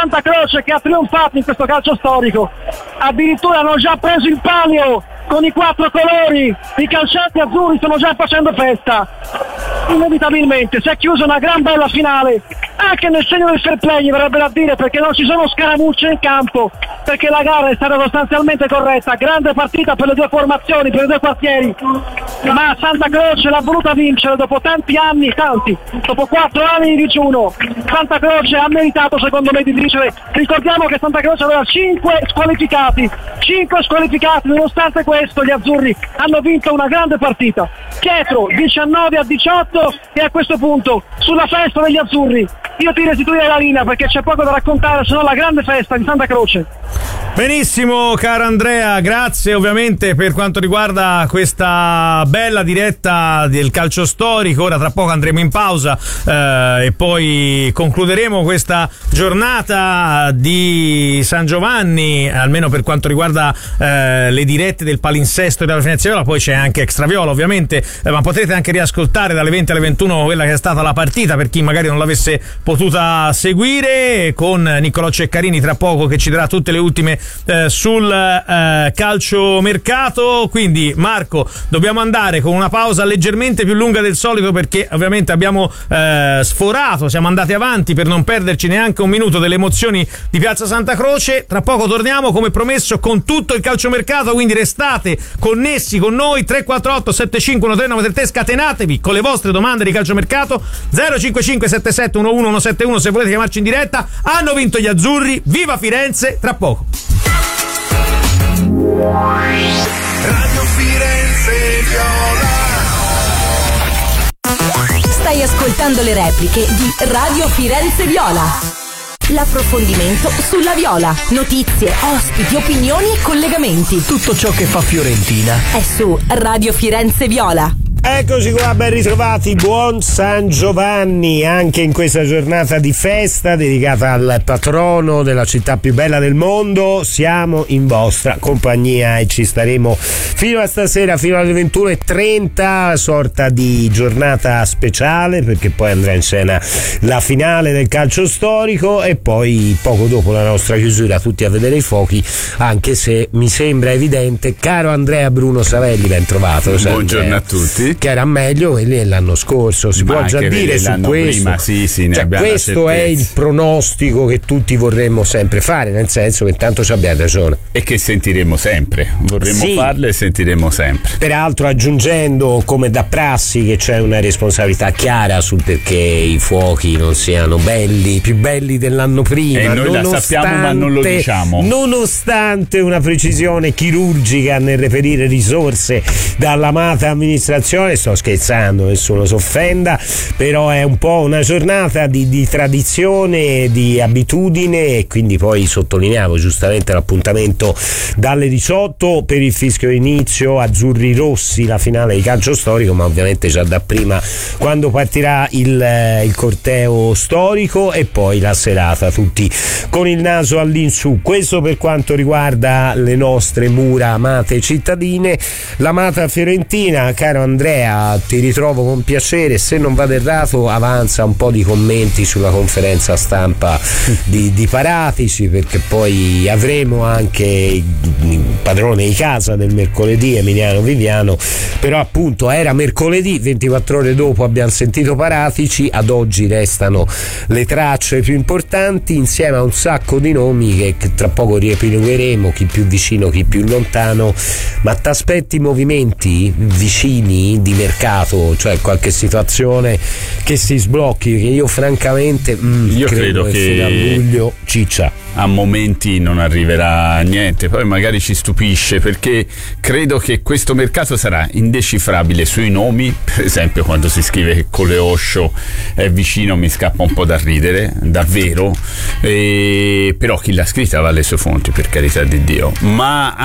Santa Croce, che ha trionfato in questo calcio storico. Addirittura hanno già preso il palio con i 4 colori, i calciati azzurri stanno già facendo festa. Inevitabilmente si è chiusa una gran bella finale, anche nel segno del fair play, verrebbe da dire, perché non ci sono scaramucce in campo, perché la gara è stata sostanzialmente corretta. Grande partita per le due formazioni, per i due quartieri, ma Santa Croce l'ha voluta vincere dopo tanti anni, dopo 4 anni di digiuno. Santa Croce ha meritato, secondo me, di vincere. Ricordiamo che Santa Croce aveva 5 squalificati, nonostante questo gli azzurri hanno vinto una grande partita. Pietro, 19-18, e a questo punto sulla festa degli azzurri io ti restituirei la linea, perché c'è poco da raccontare se non la grande festa di Santa Croce. Benissimo, caro Andrea, grazie ovviamente per quanto riguarda questa bella diretta del calcio storico. Ora tra poco andremo in pausa e poi concluderemo questa giornata di San Giovanni, almeno per quanto riguarda le dirette del palinsesto della Firenze Viola. Poi c'è anche Extraviola ovviamente, ma potrete anche riascoltare dalle 20 alle 21 quella che è stata la partita, per chi magari non l'avesse potuta seguire, con Niccolò Ceccarini tra poco che ci darà tutte le ultime sul calcio mercato. Quindi Marco, dobbiamo andare con una pausa leggermente più lunga del solito, perché ovviamente abbiamo sforato, siamo andati avanti per non perderci neanche un minuto delle emozioni di Piazza Santa Croce. Tra poco torniamo come promesso con tutto il calciomercato, quindi restate connessi con noi. 348 75 1393, scatenatevi con le vostre domande di calciomercato. 055 77 11 171 se volete chiamarci in diretta. Hanno vinto gli azzurri, viva Firenze. Tra poco Radio Firenze Viola. Stai ascoltando le repliche di Radio Firenze Viola. L'approfondimento sulla Viola. Notizie, ospiti, opinioni e collegamenti. Tutto ciò che fa Fiorentina è su Radio Firenze Viola. Eccoci qua, ben ritrovati, buon San Giovanni anche in questa giornata di festa dedicata al patrono della città più bella del mondo. Siamo in vostra compagnia e ci staremo fino a stasera, fino alle 21:30, sorta di giornata speciale, perché poi andrà in scena la finale del calcio storico e poi poco dopo la nostra chiusura tutti a vedere i fuochi, anche se mi sembra evidente, caro Andrea Bruno Savelli, ben trovato. Buongiorno a tutti. Che era meglio quelli l'anno scorso, si può già dire su questo. Prima, sì, ne abbiamo questo è il pronostico che tutti vorremmo sempre fare, nel senso che tanto ci abbiamo ragione e che sentiremo sempre, vorremmo farle e sentiremo sempre. Peraltro aggiungendo, come da prassi, che c'è una responsabilità chiara sul perché i fuochi non siano belli, più belli dell'anno prima, e noi la sappiamo ma non lo diciamo, nonostante una precisione chirurgica nel reperire risorse dall'amata amministrazione. Sto scherzando, nessuno si offenda, però è un po' una giornata di tradizione, di abitudine, e quindi poi sottolineavo giustamente l'appuntamento dalle 18 per il fischio d'inizio azzurri rossi, la finale di calcio storico, ma ovviamente già da prima quando partirà il corteo storico e poi la serata tutti con il naso all'insù. Questo per quanto riguarda le nostre mura amate cittadine. L'amata Fiorentina, caro Andrea, ti ritrovo con piacere. Se non vado errato avanza un po' di commenti sulla conferenza stampa di Paratici, perché poi avremo anche il padrone di casa del mercoledì, Emiliano Viviano, però appunto era mercoledì, 24 ore dopo abbiamo sentito Paratici, ad oggi restano le tracce più importanti insieme a un sacco di nomi che tra poco riepilogheremo, chi più vicino chi più lontano. Ma t'aspetti movimenti vicini di mercato, cioè qualche situazione che si sblocchi? Che io francamente io credo che fino a luglio ciccia, a momenti non arriverà niente, poi magari ci stupisce, perché credo che questo mercato sarà indecifrabile sui nomi. Per esempio quando si scrive che Coleoscio è vicino mi scappa un po' da ridere, davvero, però chi l'ha scritta va alle sue fonti, per carità di Dio, ma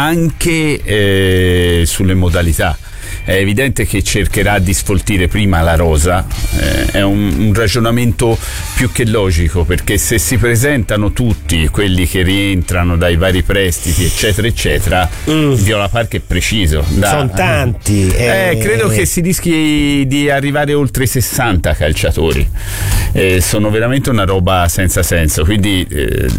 anche sulle modalità. È evidente che cercherà di sfoltire prima la rosa, è un ragionamento più che logico, perché se si presentano tutti quelli che rientrano dai vari prestiti eccetera eccetera, Viola Park è preciso, sono tanti, credo che si rischi di arrivare oltre 60 calciatori, sono veramente una roba senza senso, quindi